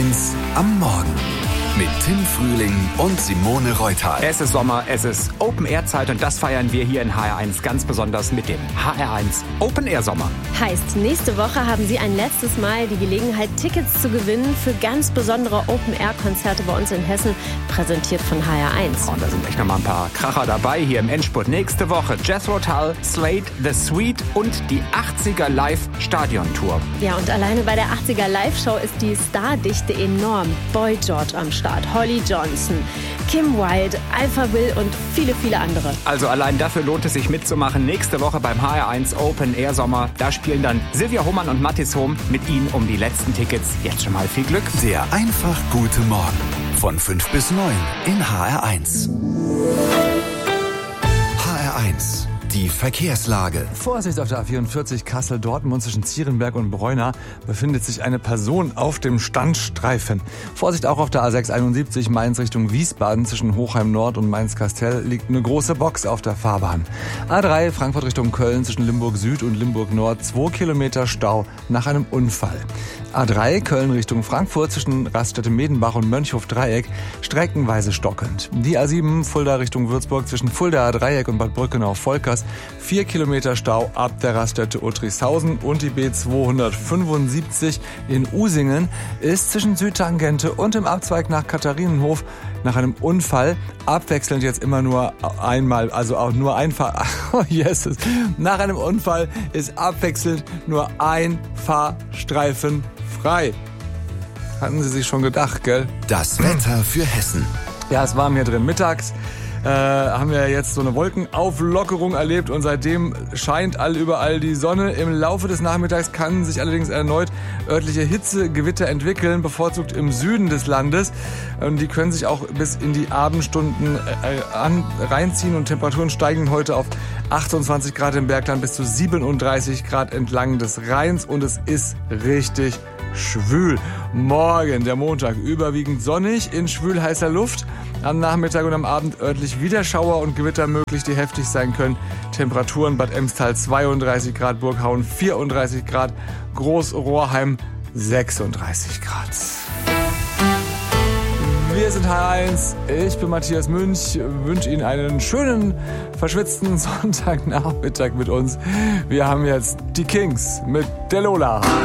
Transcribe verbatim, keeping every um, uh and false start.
eins am Morgen mit Tim Frühling und Simone Reutal. Es ist Sommer, es ist Open-Air-Zeit und das feiern wir hier in H R eins ganz besonders mit dem H R eins Open-Air-Sommer. Heißt, nächste Woche haben Sie ein letztes Mal die Gelegenheit, Tickets zu gewinnen für ganz besondere Open-Air-Konzerte bei uns in Hessen, präsentiert von H R eins. Und da sind echt noch mal ein paar Kracher dabei hier im Endspurt. Nächste Woche Jethro Tull, Slade, The Sweet und die achtziger Live-Stadion-Tour. Ja, und alleine bei der achtziger Live-Show ist die Stardichte enorm. Boy George am Start, Holly Johnson, Kim Wilde, Alpha Will und viele, viele andere. Also allein dafür lohnt es sich mitzumachen. Nächste Woche beim H R eins Open Air Sommer. Da spielen dann Silvia Hohmann und Mathis Hohm mit Ihnen um die letzten Tickets. Jetzt schon mal viel Glück. Der einfach gute Morgen von fünf bis neun in H R eins. H R eins. Die Verkehrslage. Vorsicht auf der A vierundvierzig Kassel-Dortmund zwischen Zierenberg und Bräuna befindet sich eine Person auf dem Standstreifen. Vorsicht auch auf der A sechshunderteinundsiebzig Mainz Richtung Wiesbaden zwischen Hochheim Nord und Mainz-Kastel liegt eine große Box auf der Fahrbahn. A drei Frankfurt Richtung Köln zwischen Limburg Süd und Limburg Nord zwei Kilometer Stau nach einem Unfall. A drei Köln Richtung Frankfurt zwischen Raststätte Medenbach und Mönchhof-Dreieck streckenweise stockend. Die A sieben Fulda Richtung Würzburg zwischen Fuldaer Dreieck und Bad Brückenau-Volkers vier Kilometer Stau ab der Raststätte Uttrichshausen und die B zweihundertfünfundsiebzig in Usingen ist zwischen Südtangente und dem Abzweig nach Katharinenhof nach einem Unfall abwechselnd jetzt immer nur einmal, also auch nur ein Fahr... Oh Jesus. Nach einem Unfall ist abwechselnd nur ein Fahrstreifen frei. Hatten Sie sich schon gedacht, gell? Das Wetter für Hessen. Ja, es warm hier drin. Mittags äh, haben wir jetzt so eine Wolkenauflockerung erlebt und seitdem scheint all überall die Sonne. Im Laufe des Nachmittags kann sich allerdings erneut örtliche Hitzegewitter entwickeln, bevorzugt im Süden des Landes. Und die können sich auch bis in die Abendstunden äh, an, reinziehen und Temperaturen steigen heute auf achtundzwanzig Grad im Bergland bis zu siebenunddreißig Grad entlang des Rheins und es ist richtig schwül. Morgen, der Montag, überwiegend sonnig in schwül heißer Luft. Am Nachmittag und am Abend örtlich wieder Schauer und Gewitter möglich, die heftig sein können. Temperaturen Bad Emstal zweiunddreißig Grad, Burghauen vierunddreißig Grad, Großrohrheim sechsunddreißig Grad. Wir sind H R eins, ich bin Matthias Münch, wünsche Ihnen einen schönen, verschwitzten Sonntagnachmittag mit uns. Wir haben jetzt die Kings mit der Lola.